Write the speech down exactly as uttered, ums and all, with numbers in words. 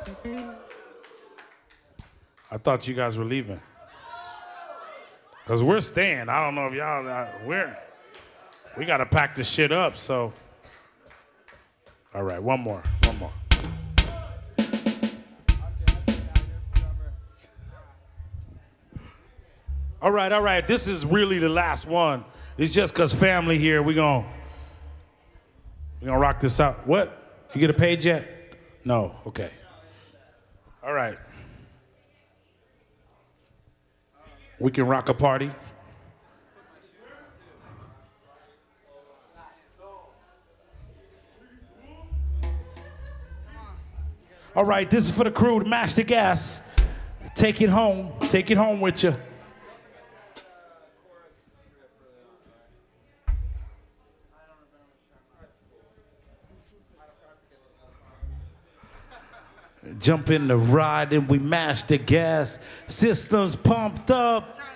I thought you guys were leaving. Because we're staying. I don't know if y'all, uh, we're, we got to pack this shit up, so. All right, one more, one more. All right, all right, this is really the last one. It's just because family here, we're going we gonna rock this out. What? You get a page yet? No, okay. All right. We can rock a party. All right, this is for the crew to mash the gas. Take it home. Take it home with you. Jump in the ride and we mash the gas. Systems pumped up.